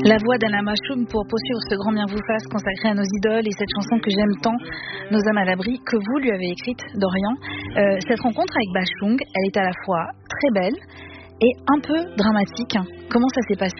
La voix d'Anna Machoum pour poursuivre ce grand bien vous fasse consacré à nos idoles et cette chanson que j'aime tant, Nos âmes à l'abri, que vous lui avez écrite, Dorian. Cette rencontre avec Bashung, elle est à la fois très belle et un peu dramatique. Comment ça s'est passé ?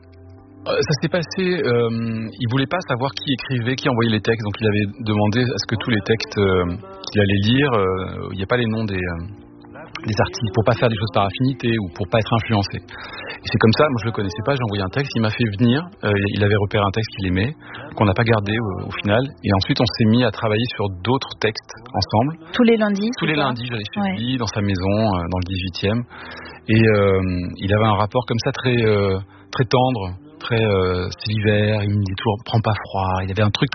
Ça s'est passé, il voulait pas savoir qui écrivait, qui envoyait les textes, donc il avait demandé à ce que tous les textes qu'il allait lire, il n'y ait pas les noms des artistes, pour pas faire des choses par affinité ou pour pas être influencé. Et c'est comme ça, moi je le connaissais pas, j'ai envoyé un texte, il m'a fait venir, il avait repéré un texte qu'il aimait, qu'on n'a pas gardé au final, et ensuite on s'est mis à travailler sur d'autres textes ensemble. Tous les lundis j'allais chez lui, dans sa maison, dans le 18e, et il avait un rapport comme ça très tendre, très c'est l'hiver, il me dit toujours prends pas froid, il avait un truc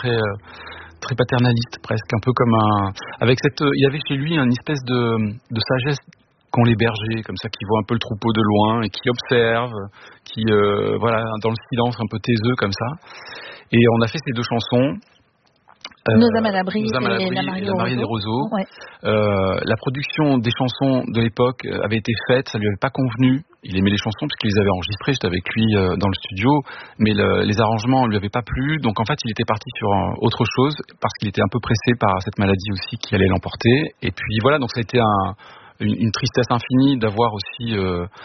très paternaliste presque, un peu comme il y avait chez lui une espèce de sagesse qu'ont les bergers, comme ça, qui voient un peu le troupeau de loin et qui observent, qui dans le silence un peu taiseux comme ça. Et on a fait ces deux chansons. Nos âmes à l'abri et La Mariée des Roseaux. Ouais. La production des chansons de l'époque avait été faite, ça lui avait pas convenu. Il aimait les chansons parce qu'il les avait enregistrées, j'étais avec lui dans le studio, mais les arrangements lui avaient pas plu. Donc en fait, il était parti sur autre chose parce qu'il était un peu pressé par cette maladie aussi qui allait l'emporter. Et puis voilà, donc ça a été une tristesse infinie d'avoir aussi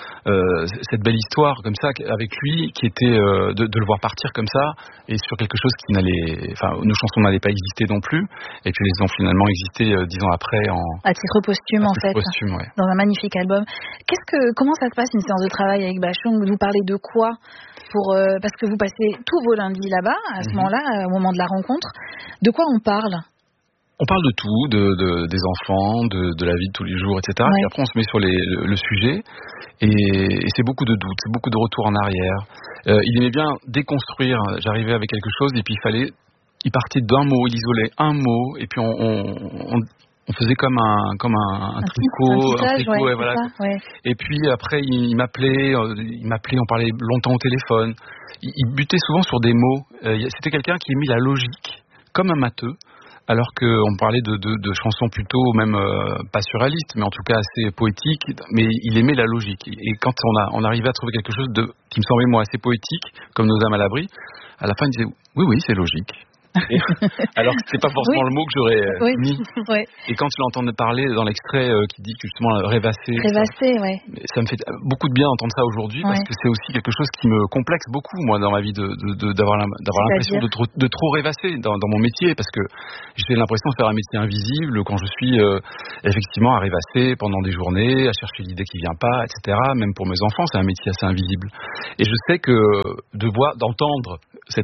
cette belle histoire comme ça avec lui, qui était de le voir partir comme ça et sur quelque chose qui nos chansons n'allaient pas exister non plus, et puis elles ont finalement existé 10 ans après à titre posthume ouais. Dans un magnifique album. Comment ça se passe une séance de travail avec Bashung ? Vous parlez de quoi parce que vous passez tous vos lundis là-bas à ce moment-là, au moment de la rencontre. De quoi on parle ? On parle de tout, des enfants, de la vie de tous les jours, etc. Ouais. Et après, on se met sur le sujet. Et c'est beaucoup de doutes, c'est beaucoup de retours en arrière. Il aimait bien déconstruire. J'arrivais avec quelque chose et puis il partait d'un mot, il isolait un mot. Et puis on faisait comme un tricot. Un tricot, ouais, voilà. Ça, ouais. Et puis après, il m'appelait, on parlait longtemps au téléphone. Il butait souvent sur des mots. C'était quelqu'un qui aimait la logique, comme un matheux. Alors qu'on parlait de chansons plutôt même pas surréalistes, mais en tout cas assez poétiques, mais il aimait la logique. Et quand on arrivait à trouver quelque chose qui me semblait moi assez poétique, comme Nos âmes à l'abri, à la fin il disait oui c'est logique. Alors que c'est pas forcément le mot que j'aurais mis. Ouais. Et quand tu l'entendais parler dans l'extrait qui dit justement rêvasser, ça me fait beaucoup de bien d'entendre ça aujourd'hui, parce que c'est aussi quelque chose qui me complexe beaucoup moi dans ma vie d'avoir l'impression de trop rêvasser dans mon métier, parce que j'ai l'impression de faire un métier invisible quand je suis effectivement à rêvasser pendant des journées, à chercher l'idée qui vient pas, etc. Même pour mes enfants, c'est un métier assez invisible. Et je sais que d'entendre sa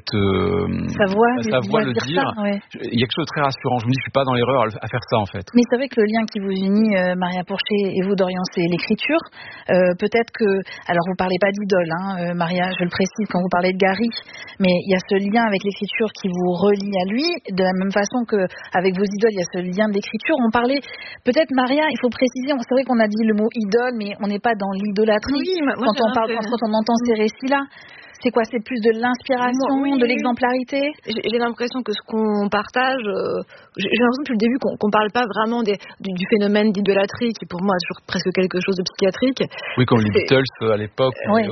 voix le dire, il y a quelque chose de très rassurant. Je me dis, je suis pas dans l'erreur à faire ça en fait. Mais c'est vrai que le lien qui vous unit, Maria Porcher et vous, Dorian, c'est l'écriture. Peut-être que, alors vous parlez pas d'idole, Maria, je le précise quand vous parlez de Gary, mais il y a ce lien avec l'écriture qui vous relie à lui, de la même façon que avec vos idoles, il y a ce lien de l'écriture. On parlait, peut-être Maria, il faut préciser, c'est vrai qu'on a dit le mot idole, mais on n'est pas dans l'idolâtrie quand on entend ces récits-là. C'est quoi ? C'est plus de l'inspiration, de l'exemplarité ? J'ai l'impression que ce qu'on partage, j'ai l'impression depuis le début qu'on parle pas vraiment du phénomène d'idolâtrie, qui pour moi est toujours presque quelque chose de psychiatrique. Oui, comme les Beatles à l'époque. Voilà.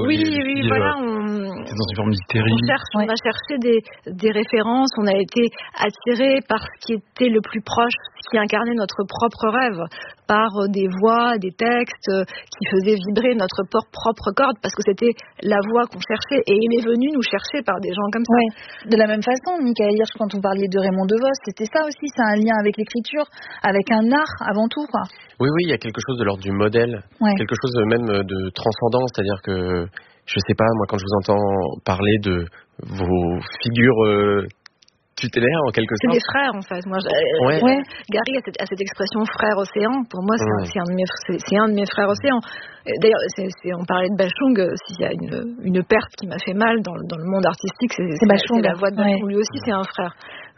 C'est dans une forme d'hystérie. On a cherché des références, on a été attiré par ce qui était le plus proche, ce qui incarnait notre propre rêve, par des voix, des textes qui faisaient vibrer notre propre corde, parce que c'était la voix qu'on cherchait. Et il est venu nous chercher par des gens comme ça. Ouais. De la même façon, Michael Hirsch, quand vous parliez de Raymond DeVos, c'était ça aussi, c'est un lien avec l'écriture, avec un art avant tout, quoi. Oui, il y a quelque chose de l'ordre du modèle, quelque chose même de transcendant, c'est-à-dire que, je sais pas, moi quand je vous entends parler de vos figures tutélaire en quelque sorte. C'est des frères en fait. Moi, Gary a cette expression frère océan. Pour moi, c'est un de mes frères océans. D'ailleurs, on parlait de Bashung. S'il y a une perte qui m'a fait mal dans le monde artistique, c'est Bashung. C'est la voix de Bashung. Lui aussi, c'est un frère.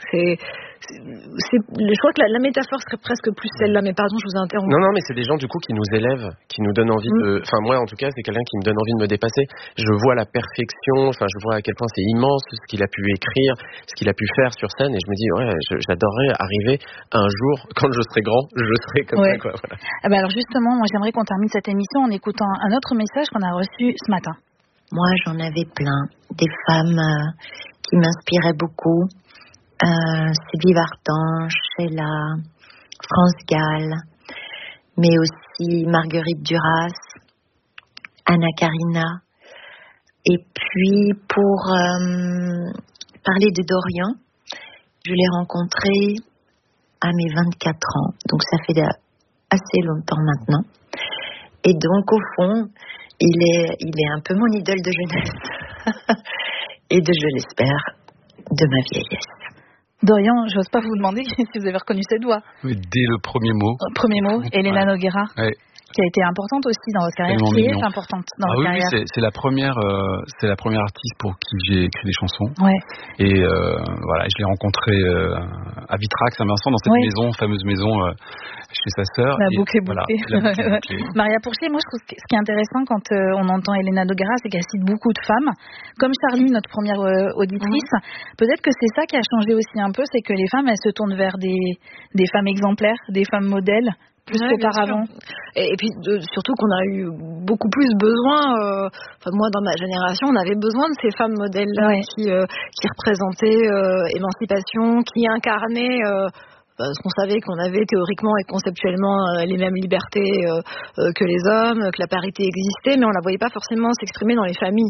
Je crois que la métaphore serait presque plus celle-là, mais pardon, je vous interromps. Non, mais c'est des gens du coup qui nous élèvent, qui nous donnent envie de... Enfin, moi en tout cas, c'est quelqu'un qui me donne envie de me dépasser. Je vois la perfection, je vois à quel point c'est immense ce qu'il a pu écrire, ce qu'il a pu faire sur scène, et je me dis, j'adorerais arriver un jour, quand je serai grand, je serai comme ça, quoi. Voilà. Alors justement, moi j'aimerais qu'on termine cette émission en écoutant un autre message qu'on a reçu ce matin. moi, j'en avais plein. Des femmes qui m'inspiraient beaucoup. Sylvie Vartan, Sheila, France Gall, mais aussi Marguerite Duras, Anna Karina. Et puis, pour parler de Dorian, je l'ai rencontré à mes 24 ans. Donc, ça fait assez longtemps maintenant. Et donc, au fond, il est un peu mon idole de jeunesse. Et je l'espère, de ma vieillesse. Dorian, j'ose pas vous demander si vous avez reconnu cette voix. Oui, dès le premier mot. Premier mot, Elena Noguera. Ouais. Qui a été importante aussi dans votre carrière, qui est importante dans votre carrière. Oui, c'est la première artiste pour qui j'ai écrit des chansons. Ouais. Et voilà, je l'ai rencontrée à Vitrac, Saint-Vincent, dans cette fameuse maison chez sa sœur. La boucle est bouclée. Voilà, Maria Pourchier, moi je trouve que ce qui est intéressant quand on entend Elena Noguera, c'est qu'elle cite beaucoup de femmes. Comme Charlie, notre première auditrice, peut-être que c'est ça qui a changé aussi un peu, c'est que les femmes, elles se tournent vers des femmes exemplaires, des femmes modèles, plus qu'auparavant. Et puis surtout qu'on a eu beaucoup plus besoin, moi dans ma génération, on avait besoin de ces femmes modèles-là qui représentaient émancipation, qui incarnaient parce qu'on savait qu'on avait théoriquement et conceptuellement les mêmes libertés que les hommes, que la parité existait, mais on la voyait pas forcément s'exprimer dans les familles.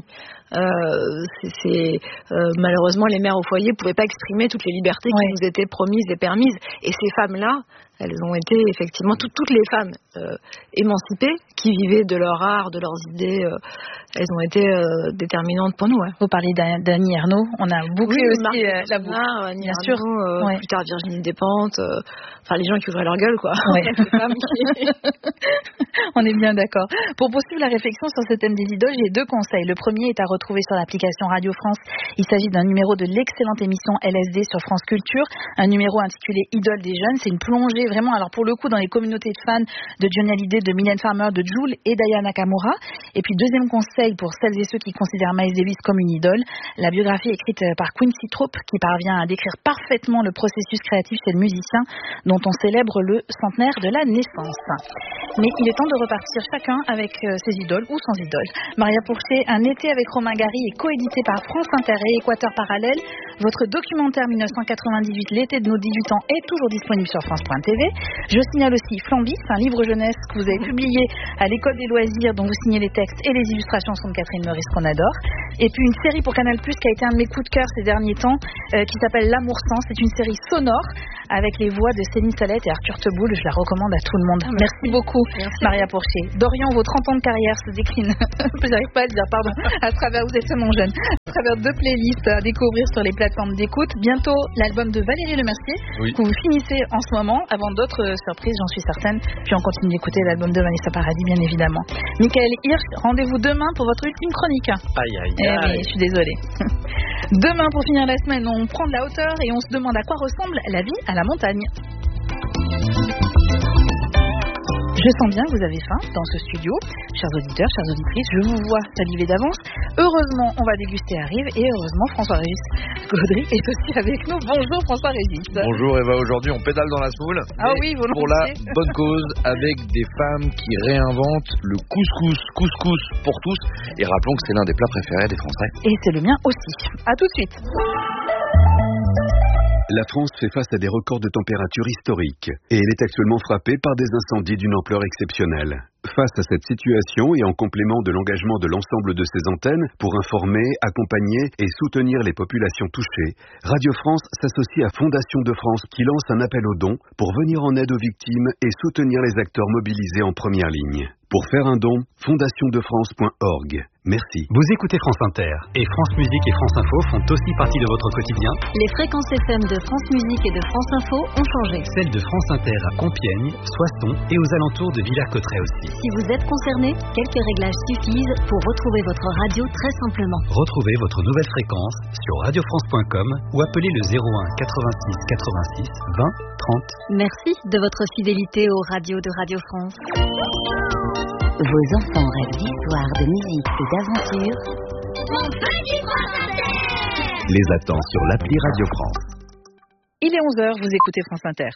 Malheureusement, les mères au foyer pouvaient pas exprimer toutes les libertés qui nous étaient promises et permises. Et ces femmes-là, elles ont été effectivement toutes les femmes émancipées qui vivaient de leur art, de leurs idées. Elles ont été déterminantes pour nous. Ouais. Vous parlez d'Annie Ernaux, on a bouclé aussi la boucle. Annie Ernaux, plus tard Virginie Despentes, les gens qui ouvraient leur gueule, quoi. On est bien d'accord. Pour poursuivre la réflexion sur ce thème des idoles, j'ai 2 conseils. Le premier est à retrouver sur l'application Radio France. Il s'agit d'un numéro de l'excellente émission LSD sur France Culture, un numéro intitulé Idoles des jeunes. C'est une plongée vraiment, alors pour le coup, dans les communautés de fans de Johnny Hallyday, de Mylène Farmer, de Jul et d'Aya Nakamura. Et puis deuxième conseil pour celles et ceux qui considèrent Miles Davis comme une idole, la biographie écrite par Quincy Trope qui parvient à décrire parfaitement le processus créatif chez le musicien dont on célèbre le centenaire de la naissance. Mais il est temps de repartir chacun avec ses idoles ou sans idoles. Maria Pourchier, Un été avec Romain Gary est coédité par France Inter et Équateur Parallèle. Votre documentaire 1998, l'été de nos 18 ans, est toujours disponible sur France.tv. Je signale aussi Flambis, un livre jeunesse que vous avez publié à l'École des loisirs, dont vous signez les textes et les illustrations sont de Catherine Meurice, qu'on adore. Et puis une série pour Canal+, qui a été un de mes coups de cœur ces derniers temps, qui s'appelle L'amour sans. C'est une série sonore avec les voix de Céline Salette et Arthur Teboul. Je la recommande à tout le monde. Merci beaucoup, Maria Pourchier. Dorian, vos 30 ans de carrière se déclinent, j'arrive pas à le dire, pardon, à travers, vous êtes tellement jeune, à travers 2 playlists à découvrir sur les plateformes d'écoute. Bientôt, l'album de Valérie Lemercier, que vous finissez en ce moment, avant d'autres surprises, j'en suis certaine. Puis on continue d'écouter l'album de Vanessa Paradis, bien évidemment. Michael Hirsch, rendez-vous demain pour votre ultime chronique. Aïe, aïe, aïe. Oui, je suis désolée. Demain, pour finir la semaine, on prend de la hauteur et on se demande à quoi ressemble la vie à la montagne. Je sens bien que vous avez faim dans ce studio. Chers auditeurs, chères auditrices, je vous vois saliver d'avance. Heureusement, on va déguster à Rive et heureusement, François-Régis Gaudry est aussi avec nous. Bonjour François-Régis. Bonjour Eva, aujourd'hui on pédale dans la semoule. Ah oui, volontiers. Pour la bonne cause, avec des femmes qui réinventent le couscous pour tous. Et rappelons que c'est l'un des plats préférés des Français. Et c'est le mien aussi. À tout de suite. La France fait face à des records de température historiques et elle est actuellement frappée par des incendies d'une ampleur exceptionnelle. Face à cette situation et en complément de l'engagement de l'ensemble de ses antennes pour informer, accompagner et soutenir les populations touchées, Radio France s'associe à Fondation de France qui lance un appel aux dons pour venir en aide aux victimes et soutenir les acteurs mobilisés en première ligne. Pour faire un don, fondationdefrance.org. Merci. Vous écoutez France Inter et France Musique et France Info font aussi partie de votre quotidien. Les fréquences FM de France Musique et de France Info ont changé. Celles de France Inter à Compiègne, Soissons et aux alentours de Villers-Cotterêts aussi. Si vous êtes concerné, quelques réglages suffisent pour retrouver votre radio très simplement. Retrouvez votre nouvelle fréquence sur radiofrance.com ou appelez le 01 86 86 20 30. Merci de votre fidélité aux radios de Radio France. Vos enfants rêvent d'histoire, de musique et d'aventure. Mon petit France Inter Les attend sur l'appli Radio France. Il est 11h, vous écoutez France Inter.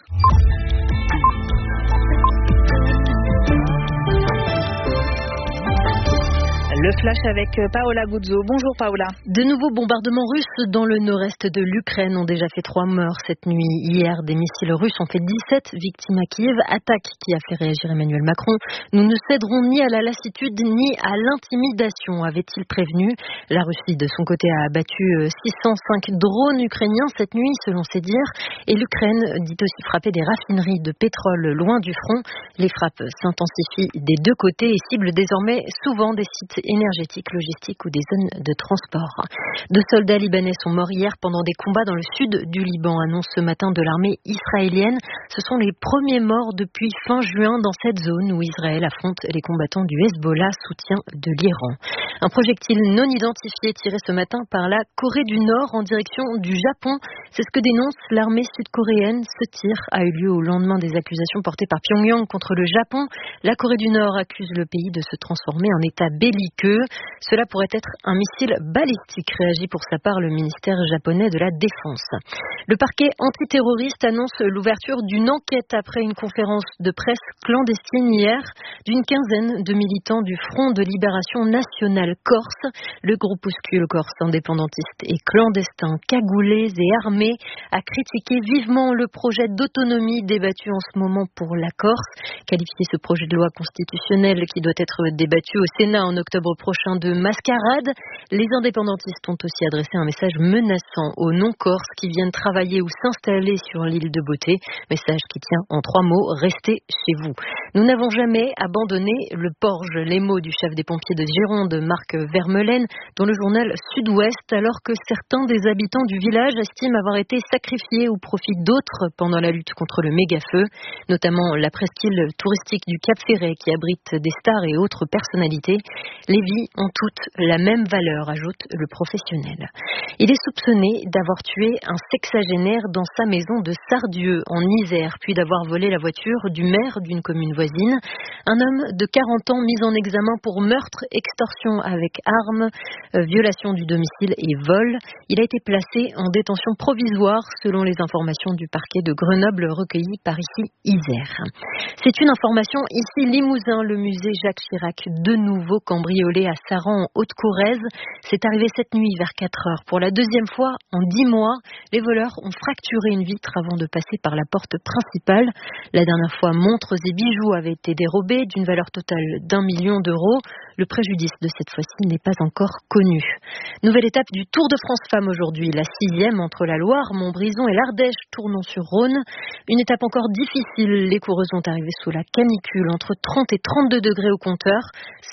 Le flash avec Paola Guzzo. Bonjour Paola. De nouveaux bombardements russes dans le nord-est de l'Ukraine ont déjà fait 3 morts cette nuit. Hier, des missiles russes ont fait 17 victimes à Kiev. Attaque qui a fait réagir Emmanuel Macron. Nous ne céderons ni à la lassitude ni à l'intimidation, avait-il prévenu. La Russie, de son côté, a abattu 605 drones ukrainiens cette nuit, selon ses dires. Et l'Ukraine dit aussi frapper des raffineries de pétrole loin du front. Les frappes s'intensifient des deux côtés et ciblent désormais souvent des sites énergétiques, logistiques ou des zones de transport. 2 soldats libanais sont morts hier pendant des combats dans le sud du Liban, annonce ce matin de l'armée israélienne. Ce sont les premiers morts depuis fin juin dans cette zone où Israël affronte les combattants du Hezbollah, soutien de l'Iran. Un projectile non identifié tiré ce matin par la Corée du Nord en direction du Japon. C'est ce que dénonce l'armée sud-coréenne. Ce tir a eu lieu au lendemain des accusations portées par Pyongyang contre le Japon. La Corée du Nord accuse le pays de se transformer en état belliqueux. Cela pourrait être un missile balistique, réagit pour sa part le ministère japonais de la Défense. Le parquet antiterroriste annonce l'ouverture d'une enquête après une conférence de presse clandestine hier d'une quinzaine de militants du Front de Libération Nationale Corse. Le groupuscule corse indépendantiste et clandestin, cagoulés et armés, a critiqué vivement le projet d'autonomie débattu en ce moment pour la Corse, qualifié ce projet de loi constitutionnelle qui doit être débattu au Sénat en octobre prochain de mascarade. Les indépendantistes ont aussi adressé un message menaçant aux non-corses qui viennent travailler ou s'installer sur l'île de Beauté. Message qui tient en 3 mots, restez chez vous. Nous n'avons jamais abandonné le Porge. Les mots du chef des pompiers de Gironde, Marc Vermeulen, dans le journal Sud-Ouest, alors que certains des habitants du village estiment avoir été sacrifiés au profit d'autres pendant la lutte contre le méga-feu, notamment la presqu'île touristique du Cap Ferret qui abrite des stars et autres personnalités. Les vies ont toutes la même valeur, ajoute le professionnel. Il est soupçonné d'avoir tué un sexagénaire dans sa maison de Sardieu, en Isère, puis d'avoir volé la voiture du maire d'une commune voisine. Un homme de 40 ans mis en examen pour meurtre, extorsion avec arme, violation du domicile et vol. Il a été placé en détention provisoire selon les informations du parquet de Grenoble recueillies par ici Isère. C'est une information ici Limousin, le musée Jacques Chirac, de nouveau cambriolé à Saran en Haute-Corrèze. C'est arrivé cette nuit vers 4 heures. Pour la 2e fois en 10 mois, les voleurs ont fracturé une vitre avant de passer par la porte principale. La dernière fois, montres et bijoux avaient été dérobés d'une valeur totale d'1 million d'euros. Le préjudice de cette fois-ci n'est pas encore connu. Nouvelle étape du Tour de France Femmes aujourd'hui, la 6e entre la Loire, Montbrison et l'Ardèche, Tournon-sur-Rhône. Une étape encore difficile. Les coureuses ont arrivé sous la canicule, entre 30 et 32 degrés au compteur,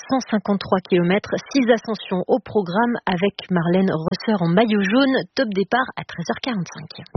153 km, 6 ascensions au programme avec Marlène Rosser en maillot jaune, top départ à 13h45.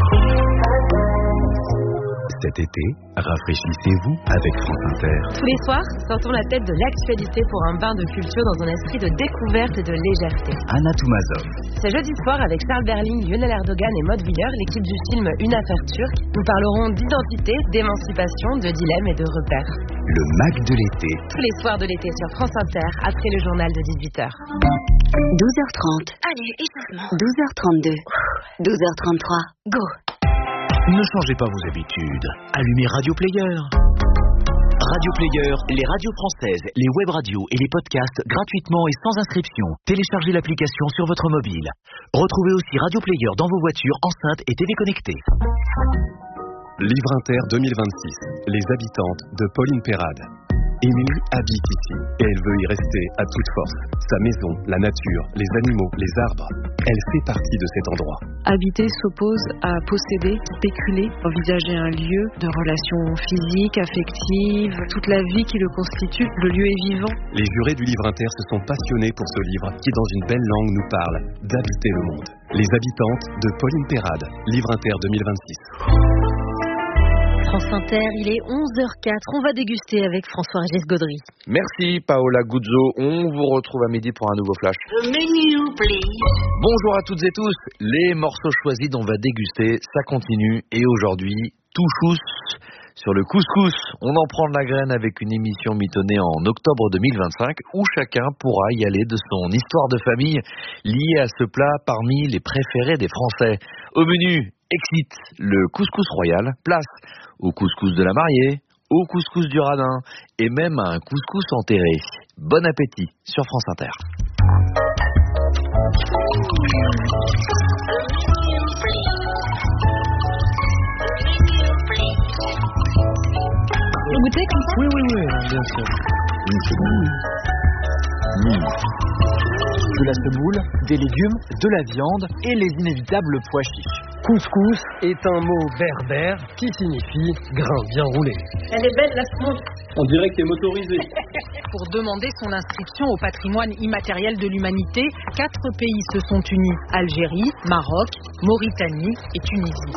Cet été, rafraîchissez-vous avec France Inter. Tous les soirs, sortons la tête de l'actualité pour un bain de culture dans un esprit de découverte et de légèreté. Anna Toumazov. C'est jeudi soir avec Charles Berling, Lionel Erdogan et Maud Willer, l'équipe du film Une affaire turque. Nous parlerons d'identité, d'émancipation, de dilemme et de repères. Le Mac de l'été. Tous les soirs de l'été sur France Inter, après le journal de 18h. 12h30. Allez, échauffement. 12h32. 12h33. Go. Ne changez pas vos habitudes. Allumez Radio Player. Radio Player, les radios françaises, les web radios et les podcasts gratuitement et sans inscription. Téléchargez l'application sur votre mobile. Retrouvez aussi Radio Player dans vos voitures, enceintes et TV connectées. Livre Inter 2026. Les habitantes de Pauline Perrade. Émilie habite ici et elle veut y rester à toute force. Sa maison, la nature, les animaux, les arbres, elle fait partie de cet endroit. Habiter s'oppose à posséder, spéculer, envisager un lieu de relations physiques, affectives, toute la vie qui le constitue, le lieu est vivant. Les jurés du Livre Inter se sont passionnés pour ce livre qui, dans une belle langue, nous parle d'habiter le monde. Les habitantes de Pauline Perrade, Livre Inter 2026. France Inter, il est 11h04. On va déguster avec François-Régis Gaudry. Merci Paola Guzzo. On vous retrouve à midi pour un nouveau flash. Le menu, please. Bonjour à toutes et tous. Les morceaux choisis dont on va déguster, ça continue. Et aujourd'hui, tout chousse sur le couscous. On en prend de la graine avec une émission mitonnée en octobre 2025 où chacun pourra y aller de son histoire de famille liée à ce plat parmi les préférés des Français. Au menu, excite le couscous royal, place au couscous de la mariée, au couscous du radin et même à un couscous enterré. Bon appétit sur France Inter. Vous goûtez comme ça ? Oui, bien sûr. C'est bon. De la semoule, des légumes, de la viande et les inévitables pois chiches. Couscous est un mot berbère qui signifie grain bien roulé. Elle est belle la semoule. On dirait qu'elle est motorisée. Pour demander son inscription au patrimoine immatériel de l'humanité, 4 pays se sont unis. Algérie, Maroc, Mauritanie et Tunisie.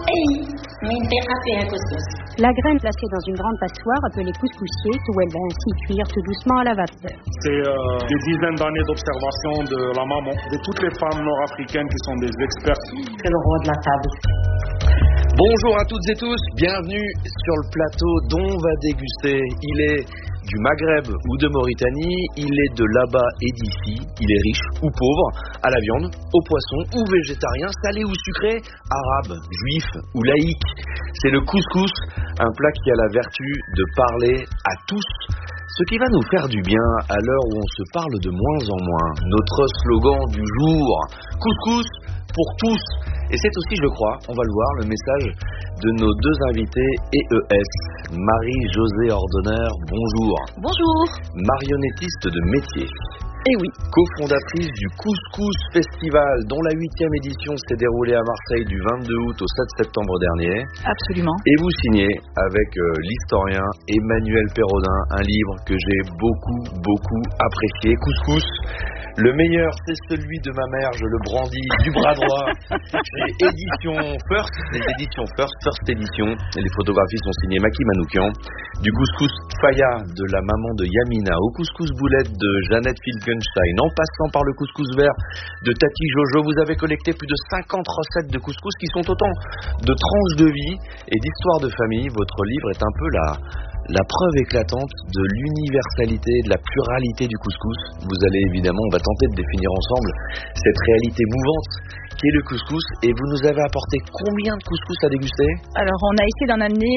La graine placée dans une grande passoire appelée couscoussier, où elle va ainsi cuire tout doucement à la vapeur. C'est des dizaines d'années d'observation de la maman, de toutes les femmes nord-africaines qui sont des expertes. C'est le roi de la table. Bonjour à toutes et tous, bienvenue sur le plateau dont on va déguster. Il est du Maghreb ou de Mauritanie, il est de là-bas et d'ici, il est riche ou pauvre, à la viande, au poisson ou végétarien, salé ou sucré, arabe, juif ou laïque. C'est le couscous, un plat qui a la vertu de parler à tous, ce qui va nous faire du bien à l'heure où on se parle de moins en moins. Notre slogan du jour, couscous pour tous. Et c'est aussi, je crois, on va le voir, le message de nos deux invités EES. Marie-Josée Ordonner, bonjour. Bonjour. Marionnettiste de métier. Eh oui. Co-fondatrice du Couscous Festival, dont la 8e édition s'est déroulée à Marseille du 22 août au 7 septembre dernier. Absolument. Et vous signez avec l'historien Emmanuel Perrodin un livre que j'ai beaucoup apprécié. Couscous, le meilleur c'est celui de ma mère, je le brandis du bras droit. C'est édition First, les éditions First édition. Et les photographies sont signées Maki Manoukian. Du couscous Faya de la maman de Yamina au couscous boulette de Jeannette Filkenstein, en passant par le couscous vert de Tati Jojo, vous avez collecté plus de 50 recettes de couscous qui sont autant de tranches de vie et d'histoires de famille. Votre livre est un peu la preuve éclatante de l'universalité, de la pluralité du couscous. Vous allez évidemment, on va tenter de définir ensemble cette réalité mouvante qui est le couscous. Et vous nous avez apporté combien de couscous à déguster ? Alors on a essayé d'en amener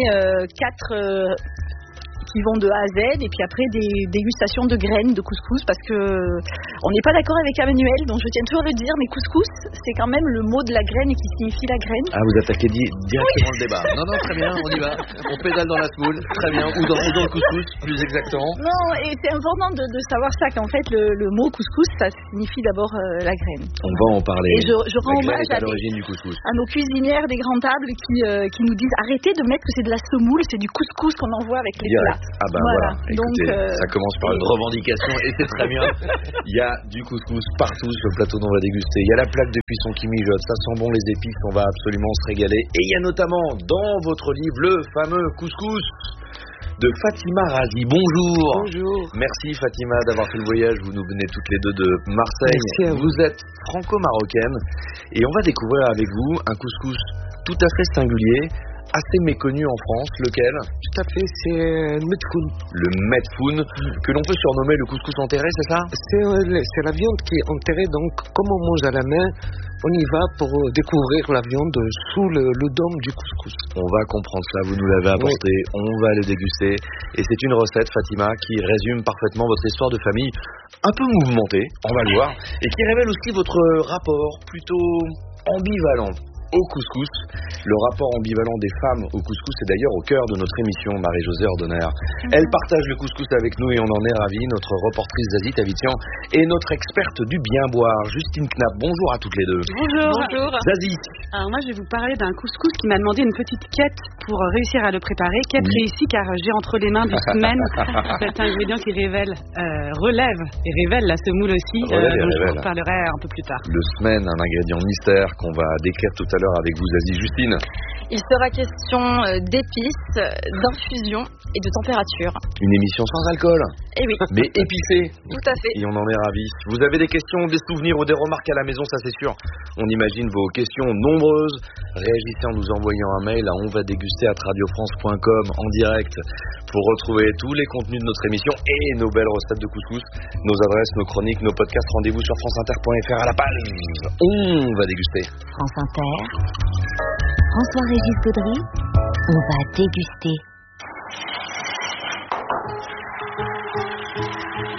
4 qui vont de A à Z, et puis après des dégustations de graines de couscous, parce que on n'est pas d'accord avec Emmanuel, donc je tiens toujours à le dire, mais couscous, c'est quand même le mot de la graine et qui signifie la graine. Ah, vous attaquez directement le débat. Non, très bien, on y va. On pédale dans la semoule, très bien, ou dans le couscous, plus exactement. Non, et c'est important de savoir ça, qu'en fait, le mot couscous, ça signifie d'abord la graine. On va en parler. Et je rends hommage à l'origine du couscous. À nos cuisinières des grandes tables qui nous disent arrêtez de mettre que c'est de la semoule, c'est du couscous qu'on envoie avec les plats. Ah ben voilà. Écoutez, ça commence par une revendication et c'est très bien. Il y a du couscous partout sur le plateau dont on va déguster. Il y a la plaque de cuisson qui mijote, ça sent bon les épices, on va absolument se régaler. Et il y a notamment dans votre livre le fameux couscous de Fatima Razi. Bonjour. Bonjour. Merci Fatima d'avoir fait le voyage. Vous nous venez toutes les deux de Marseille. Merci. Vous êtes franco-marocaine et on va découvrir avec vous un couscous tout à fait singulier, assez méconnu en France. Lequel ? Tout à fait, c'est le medfoun. Le medfoun, que l'on peut surnommer le couscous enterré, c'est ça ? C'est la viande qui est enterrée, donc comme on mange à la main, on y va pour découvrir la viande sous le dôme du couscous. On va comprendre ça, vous nous l'avez apporté, on va le déguster. Et c'est une recette, Fatima, qui résume parfaitement votre histoire de famille, un peu mouvementée, on va le voir, et qui révèle aussi votre rapport plutôt ambivalent au couscous. Le rapport ambivalent des femmes au couscous est d'ailleurs au cœur de notre émission, Marie-Josée Ordonner. Elle partage le couscous avec nous et on en est ravis. Notre reportrice Zazie Tavitian et notre experte du bien boire, Justine Knapp. Bonjour à toutes les deux. Bonjour. Zazie. Alors moi je vais vous parler d'un couscous qui m'a demandé une petite quête pour réussir à le préparer. Quête réussie car j'ai entre les mains du semaine cet ingrédient qui relève et révèle la semoule aussi, dont je vous parlerai un peu plus tard. Le semaine, un ingrédient mystère qu'on va décrire tout à l'heure avec vous, Zazie. Justine. Il sera question d'épices, d'infusion et de température. Une émission sans alcool. Eh oui. Mais épicée. Tout à fait. Et on en est ravis. Vous avez des questions, des souvenirs ou des remarques à la maison, ça c'est sûr. On imagine vos questions nombreuses. Réagissez en nous envoyant un mail à onvadéguster@radiofrance.com en direct pour retrouver tous les contenus de notre émission et nos belles recettes de couscous, nos adresses, nos chroniques, nos podcasts. Rendez-vous sur franceinter.fr à la page. On va déguster. France Inter. François-Régis Gaudry, on va déguster.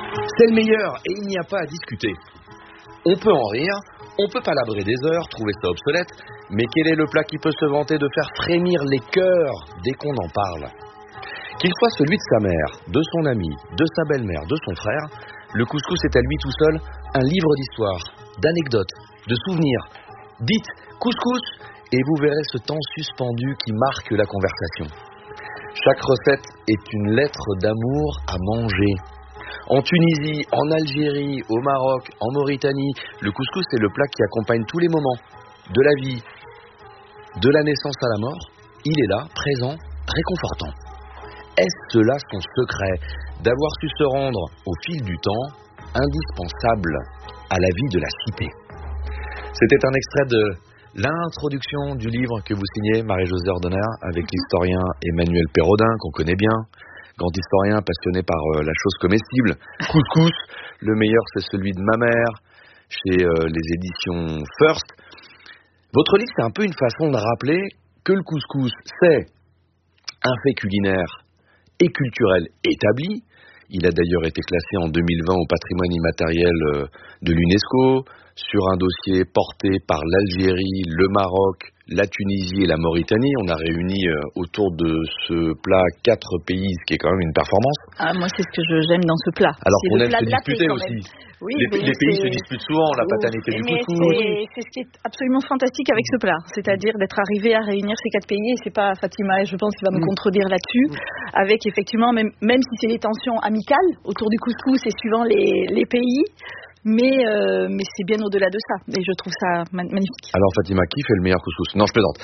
C'est le meilleur et il n'y a pas à discuter. On peut en rire, on peut palabrer des heures, trouver ça obsolète, mais quel est le plat qui peut se vanter de faire frémir les cœurs dès qu'on en parle ? Qu'il soit celui de sa mère, de son ami, de sa belle-mère, de son frère, le couscous est à lui tout seul un livre d'histoire, d'anecdotes, de souvenirs. Dites couscous et vous verrez ce temps suspendu qui marque la conversation. Chaque recette est une lettre d'amour à manger. En Tunisie, en Algérie, au Maroc, en Mauritanie, le couscous est le plat qui accompagne tous les moments de la vie, de la naissance à la mort. Il est là, présent, réconfortant. Est-ce là son secret d'avoir su se rendre au fil du temps indispensable à la vie de la cité? C'était un extrait de l'introduction du livre que vous signez, Marie-Josée Ordener, avec l'historien Emmanuel Perrodin, qu'on connaît bien, grand historien passionné par la chose comestible. Couscous, le meilleur c'est celui de ma mère, chez les éditions First. Votre livre, c'est un peu une façon de rappeler que le couscous, c'est un fait culinaire et culturel établi. Il a d'ailleurs été classé en 2020 au patrimoine immatériel de l'UNESCO, sur un dossier porté par l'Algérie, le Maroc, la Tunisie et la Mauritanie. On a réuni autour de ce plat 4 pays, ce qui est quand même une performance. Ah, moi, c'est ce que j'aime dans ce plat. Alors c'est qu'on aime se disputer aussi. Oui, les pays se disputent souvent, la paternité du couscous. C'est ce qui est absolument fantastique avec ce plat, c'est-à-dire d'être arrivé à réunir ces 4 pays, et c'est pas Fatima, et je pense qu'il va me contredire là-dessus, avec effectivement, même si c'est des tensions amicales autour du couscous et suivant les pays, mais c'est bien au-delà de ça, et je trouve ça magnifique. Alors Fatima, qui fait le meilleur couscous? Non, je plaisante.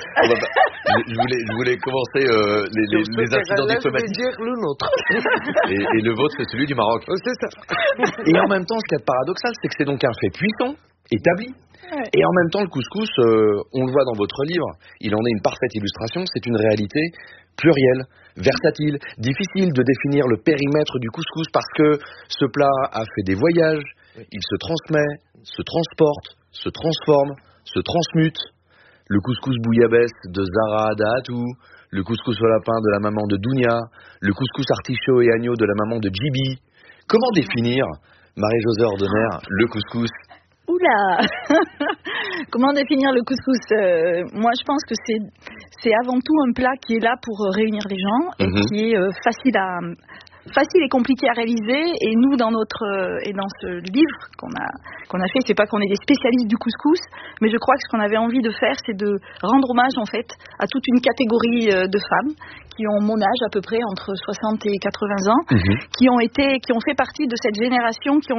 Je voulais commencer les incidents diplomatiques. Je vais dire le nôtre. Et le vôtre, c'est celui du Maroc. C'est ça. Et en même temps, ce qui est paradoxal, c'est que c'est donc un fait puissant, établi. Ouais. Et en même temps, le couscous, on le voit dans votre livre, il en est une parfaite illustration, c'est une réalité plurielle, versatile, difficile de définir le périmètre du couscous parce que ce plat a fait des voyages, il se transmet, se transporte, se transforme, se transmute. Le couscous bouillabaisse de Zara Dahatou, le couscous au lapin de la maman de Dounia, le couscous artichaut et agneau de la maman de Djibi. Comment définir, Marie-Josée Ordener, le couscous? Oula Comment définir le couscous? Moi, je pense que c'est avant tout un plat qui est là pour réunir les gens et qui est facile et compliqué à réaliser. Et nous, dans ce livre qu'on a fait, c'est pas qu'on est des spécialistes du couscous, mais je crois que ce qu'on avait envie de faire, c'est de rendre hommage en fait à toute une catégorie de femmes qui ont mon âge à peu près, entre 60 et 80 ans, qui ont fait partie de cette génération, qui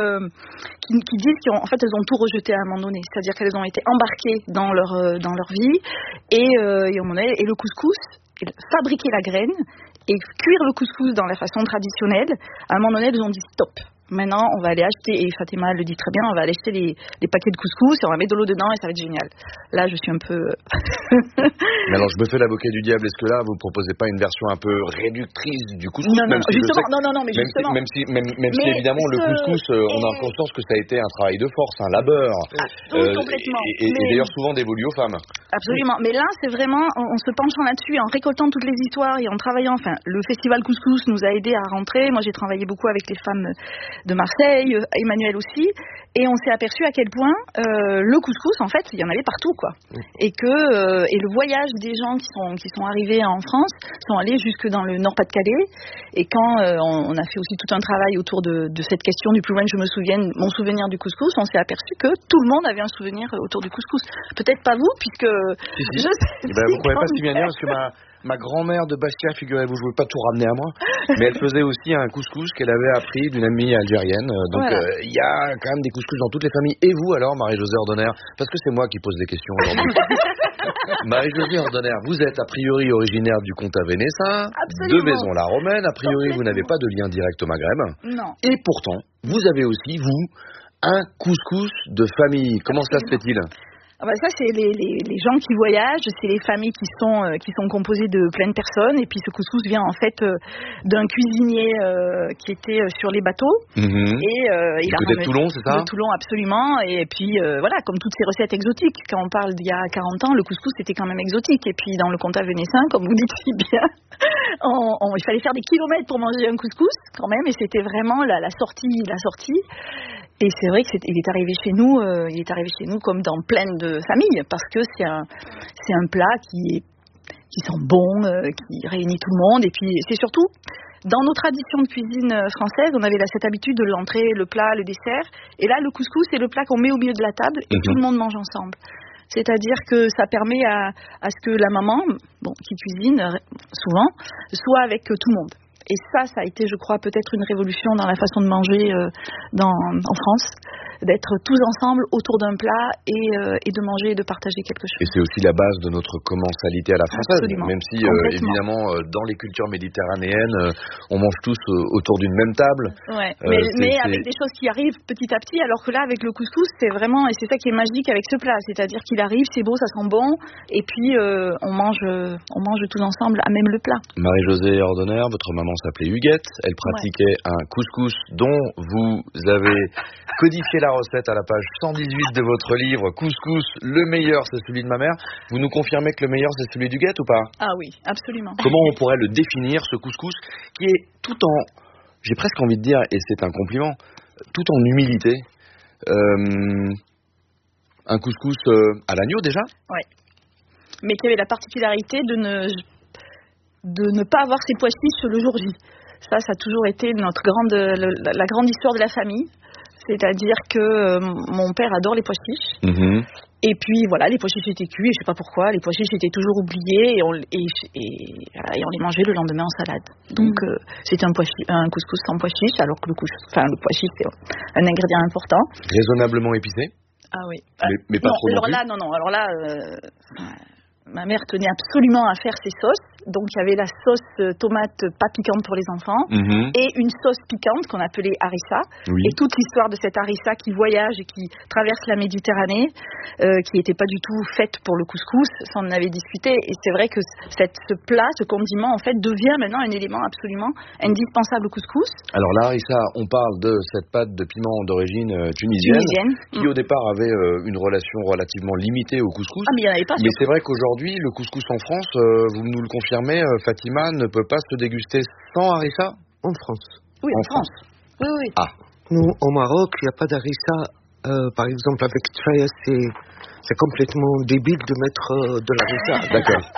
disent en fait elles ont tout rejeté à un moment donné, c'est-à-dire qu'elles ont été embarquées dans leur vie et le couscous, fabriquer la graine et cuire le couscous dans la façon traditionnelle, à un moment donné, elles ont dit stop. Maintenant, on va aller acheter, et Fatima le dit très bien, on va aller acheter les paquets de couscous et on va mettre de l'eau dedans et ça va être génial. Là, je suis un peu... Mais alors, je me fais l'avocat du diable. Est-ce que là, vous proposez pas une version un peu réductrice du couscous? Non, mais justement. Même si évidemment, le couscous, on a conscience que ça a été un travail de force, un labeur. Complètement. Et d'ailleurs, souvent dévolu aux femmes. Absolument. Mais là, c'est vraiment, en se penchant là-dessus, en récoltant toutes les histoires et en travaillant, le festival Couscous nous a aidés à rentrer. Moi, j'ai travaillé beaucoup avec les femmes de Marseille, Emmanuel aussi, et on s'est aperçu à quel point le couscous, en fait, il y en avait partout, quoi. Et le voyage des gens qui sont arrivés en France sont allés jusque dans le Nord-Pas-de-Calais. Et quand on a fait aussi tout un travail autour de cette question du plus loin que je me souvienne, mon souvenir du couscous, on s'est aperçu que tout le monde avait un souvenir autour du couscous. Peut-être pas vous, puisque je sais. Vous ne pouvez pas si bien dire parce que ma grand-mère de Bastia, figurez-vous, je ne veux pas tout ramener à moi, mais elle faisait aussi un couscous qu'elle avait appris d'une amie algérienne. Donc il y a quand même des couscous dans toutes les familles. Et vous alors, Marie-Josée Ordener? Parce que c'est moi qui pose des questions aujourd'hui. Marie-Josée Ordener, vous êtes a priori originaire du comte à Vénessin, de Vaison-la-Romaine. A priori, vous n'avez pas de lien direct au Maghreb. Non. Et pourtant, vous avez aussi, vous, un couscous de famille. Comment ça se fait-il? Ça, c'est les gens qui voyagent, c'est les familles qui sont composées de plein de personnes. Et puis ce couscous vient en fait d'un cuisinier qui était sur les bateaux. Et il a de Toulon, c'est ça ? De Toulon, absolument. Et puis voilà, comme toutes ces recettes exotiques. Quand on parle d'il y a 40 ans, le couscous était quand même exotique. Et puis dans le comtat venessin, comme vous dites si bien, il fallait faire des kilomètres pour manger un couscous quand même. Et c'était vraiment la sortie. Et c'est vrai qu'il est arrivé chez nous comme dans plein de familles, parce que c'est un plat qui sent bon, qui réunit tout le monde. Et puis c'est surtout, dans nos traditions de cuisine française, on avait cette habitude de l'entrée, le plat, le dessert. Et là, le couscous, c'est le plat qu'on met au milieu de la table et tout le monde mange ensemble. C'est-à-dire que ça permet à ce que la maman, qui cuisine souvent, soit avec tout le monde. Et ça a été, je crois, peut-être une révolution dans la façon de manger en France, d'être tous ensemble autour d'un plat et de manger et de partager quelque chose. Et c'est aussi la base de notre commensalité à la française. Absolument. Même si, évidemment, dans les cultures méditerranéennes, on mange tous autour d'une même table. Ouais. Mais avec des choses qui arrivent petit à petit, alors que là, avec le couscous, c'est vraiment, et c'est ça qui est magique avec ce plat, c'est-à-dire qu'il arrive, c'est beau, ça sent bon, et puis on mange tous ensemble à même le plat. Marie-Josée Ordonner, votre maman s'appelait Huguette, elle pratiquait un couscous dont vous avez codifié la recette à la page 118 de votre livre Couscous, le meilleur c'est celui de ma mère. Vous nous confirmez que le meilleur c'est celui d'Huguette ou pas ? Ah oui, absolument. Comment on pourrait le définir, ce couscous, qui est tout en, j'ai presque envie de dire, et c'est un compliment, tout en humilité, un couscous à l'agneau déjà ? Oui, mais qui avait la particularité de ne pas avoir ses pois chiches le jour J. Ça a toujours été la grande histoire de la famille. C'est-à-dire que mon père adore les pois chiches. Et puis voilà, les pois chiches étaient cuits, et je sais pas pourquoi, les pois chiches étaient toujours oubliés et on les mangeait le lendemain en salade. Donc c'était un couscous sans pois chiches, alors que le pois chiche c'est un ingrédient important. Raisonnablement épicé. Ah oui. Mais pas trop. Alors là, ma mère tenait absolument à faire ses sauces. Donc il y avait la sauce tomate pas piquante pour les enfants et une sauce piquante qu'on appelait harissa. Oui. Et toute l'histoire de cette harissa qui voyage et qui traverse la Méditerranée, qui n'était pas du tout faite pour le couscous, ça on en avait discuté. Et c'est vrai que ce plat, ce condiment en fait devient maintenant un élément absolument indispensable au couscous. Alors la harissa, on parle de cette pâte de piment d'origine tunisienne. Qui au départ avait une relation relativement limitée au couscous. Ah mais il n'y en avait pas. Mais c'est vrai qu'aujourd'hui le couscous en France, vous nous le confirmez, Fatima, ne peut pas se déguster sans harissa ? En France. Oui, en France. Oui. Ah. Nous, au Maroc, il n'y a pas d'harissa. Par exemple, avec Traya, c'est complètement débile de mettre de l'harissa. D'accord.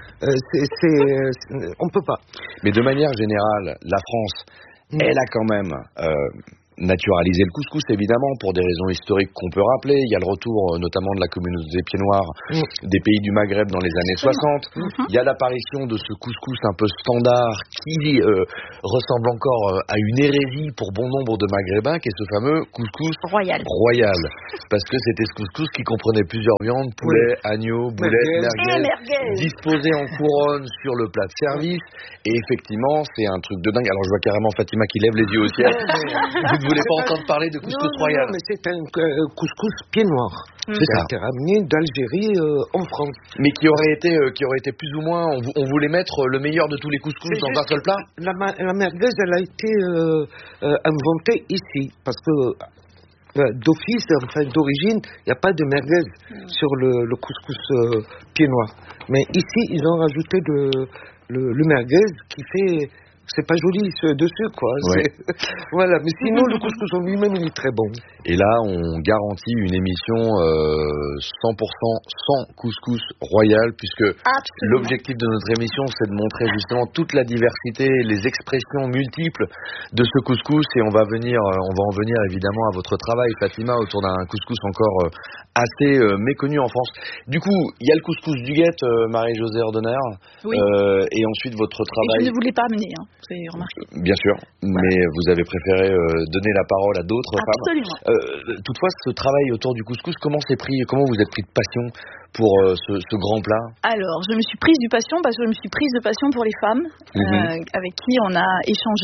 On peut pas. Mais de manière générale, la France, elle a quand même naturaliser le couscous, évidemment, pour des raisons historiques qu'on peut rappeler. Il y a le retour, notamment de la communauté des pieds noirs des pays du Maghreb dans les années 60. Il y a l'apparition de ce couscous un peu standard qui ressemble encore à une hérésie pour bon nombre de Maghrébins, qui est ce fameux couscous royal. Parce que c'était ce couscous qui comprenait plusieurs viandes, poulet, agneau, boulettes, merguez, disposés en couronne sur le plat de service. Et effectivement, c'est un truc de dingue. Alors je vois carrément Fatima qui lève les yeux au ciel. Vous voulez pas entendre parler de couscous royal? Non, mais c'est un couscous pied noir. C'est ça. Qui est ramené d'Algérie en France. Mais qui aurait été plus ou moins, on voulait mettre le meilleur de tous les couscous dans un seul plat. La merguez, elle a été inventée ici, parce que d'office, enfin d'origine, il n'y a pas de merguez sur le couscous pied noir. Mais ici, ils ont rajouté le merguez qui fait... C'est pas joli dessus, quoi. Ouais. Voilà, mais sinon, le couscous en lui-même, il est très bon. Et là, on garantit une émission 100% sans couscous royal, puisque l'objectif de notre émission, c'est de montrer justement toute la diversité, les expressions multiples de ce couscous. Et on va en venir évidemment à votre travail, Fatima, autour d'un couscous encore assez méconnu en France. Du coup, il y a le couscous d'Huguette, Marie-Josée Ordonner. Oui. Et ensuite, votre travail... Et je ne voulais pas amener, hein. Vous avez remarqué. Bien sûr, mais vous avez préféré donner la parole à d'autres femmes. Toutefois, ce travail autour du couscous, comment vous êtes pris de passion pour ce grand plat? Alors, je me suis prise de passion parce que je me suis prise de passion pour les femmes avec qui on a échangé.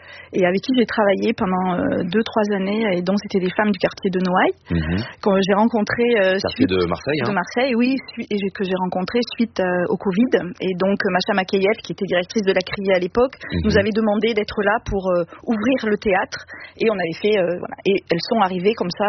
et avec qui j'ai travaillé pendant 2-3 années, et dont c'était des femmes du quartier de Noailles, que j'ai rencontré quartier de Marseille, de Marseille, oui, et que j'ai rencontré suite au Covid. Et donc Macha Makeyev, qui était directrice de la CRIE à l'époque, nous avait demandé d'être là pour ouvrir le théâtre, et on avait fait voilà. Et elles sont arrivées comme ça.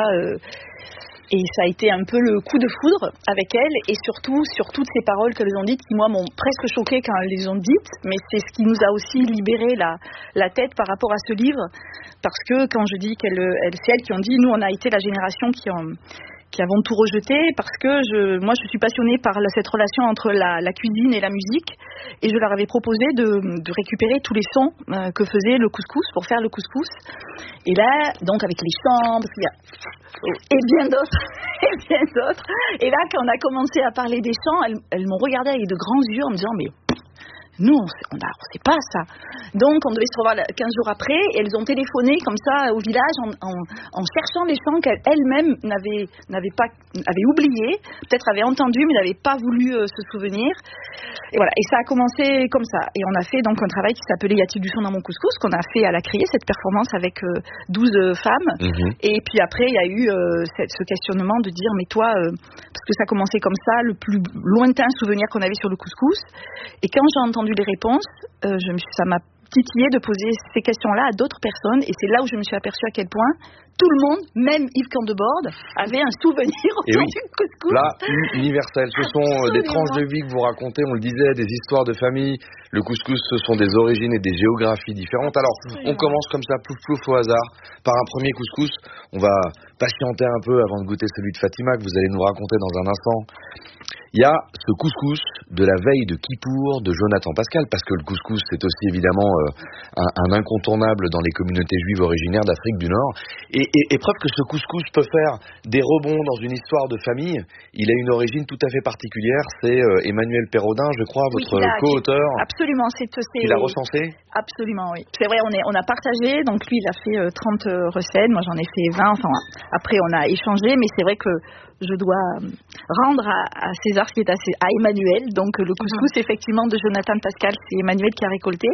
Et ça a été un peu le coup de foudre avec elles, et surtout sur toutes ces paroles qu'elles ont dites, qui moi m'ont presque choquée quand elles les ont dites, mais c'est ce qui nous a aussi libéré la tête par rapport à ce livre, parce que quand je dis c'est elles qui ont dit, nous on a été la génération qui avons tout rejeté, parce que moi je suis passionnée par cette relation entre la cuisine et la musique, et je leur avais proposé de récupérer tous les sons que faisait le couscous pour faire le couscous. Et là, donc avec les chants, parce qu'il y a et bien d'autres, et là quand on a commencé à parler des chants, elles m'ont regardé avec de grands yeux en me disant mais nous, on sait pas ça. Donc, on devait se revoir 15 jours après, et elles ont téléphoné comme ça au village en cherchant les chants qu'elles-mêmes avaient oubliés, peut-être avaient entendus, mais n'avaient pas voulu se souvenir. Et voilà. Et ça a commencé comme ça. Et on a fait donc un travail qui s'appelait Y a-t-il du son dans mon couscous, qu'on a fait à la CRIE, cette performance avec 12 femmes. Et puis après, il y a eu ce questionnement de dire, mais toi, parce que ça a commencé comme ça, le plus lointain souvenir qu'on avait sur le couscous. Et quand j'ai entendu les réponses, ça m'a titillé de poser ces questions-là à d'autres personnes, et c'est là où je me suis aperçue à quel point tout le monde, même Yves Candeborde, avait un souvenir autour du couscous. Là, universel. Ce sont des tranches de vie que vous racontez, on le disait, des histoires de famille. Le couscous, ce sont des origines et des géographies différentes. Alors, on commence comme ça, plouf plouf au hasard, par un premier couscous. On va patienter un peu avant de goûter celui de Fatima, que vous allez nous raconter dans un instant. Il y a ce couscous de la veille de Kippour de Jonathan Pascal, parce que le couscous, c'est aussi évidemment un incontournable dans les communautés juives originaires d'Afrique du Nord. Et preuve que ce couscous peut faire des rebonds dans une histoire de famille, il a une origine tout à fait particulière. C'est Emmanuel Perraudin, je crois, votre co-auteur. Absolument. Il a recensé ? Absolument, oui. C'est vrai, on a partagé, donc lui, il a fait 30 recettes, moi j'en ai fait 20, enfin, après on a échangé, mais c'est vrai que je dois rendre à César ce qui est à Emmanuel. Donc le couscous effectivement de Jonathan Pascal, c'est Emmanuel qui a récolté.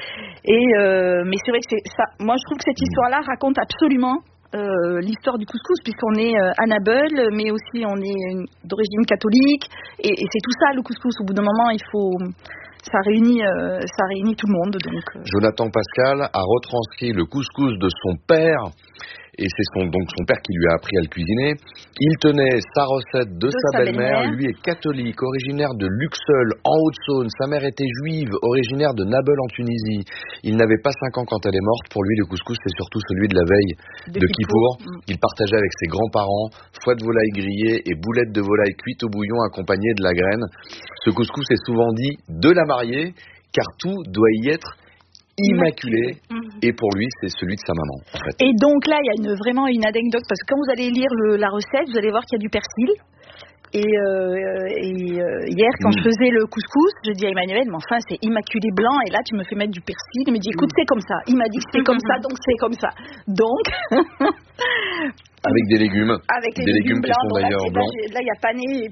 Mais c'est vrai que c'est ça. Moi je trouve que cette histoire-là raconte absolument l'histoire du couscous, puisqu'on est Annabelle, mais aussi on est d'origine catholique, et c'est tout ça le couscous. Au bout d'un moment, ça réunit tout le monde. Donc, Jonathan Pascal a retranscrit le couscous de son père, et c'est donc son père qui lui a appris à le cuisiner. Il tenait sa recette de sa belle-mère. Lui est catholique, originaire de Luxeuil, en Haute-Saône. Sa mère était juive, originaire de Nabeul en Tunisie. Il n'avait pas 5 ans quand elle est morte. Pour lui, le couscous, c'est surtout celui de la veille de Kippour. Il partageait avec ses grands-parents foie de volaille grillée et boulettes de volaille cuites au bouillon accompagnées de la graine. Ce couscous est souvent dit de la mariée, car tout doit y être immaculé, et pour lui c'est celui de sa maman en fait. Et donc là il y a vraiment une anecdote, parce que quand vous allez lire la recette, vous allez voir qu'il y a du persil, et hier quand je faisais le couscous, je dis à Emmanuel, mais enfin c'est immaculé blanc, et là tu me fais mettre du persil. Il me dit écoute, c'est comme ça, il m'a dit que c'est comme ça, donc c'est comme ça, donc avec des légumes, des légumes blancs, qui sont d'ailleurs blancs. Là il y a pané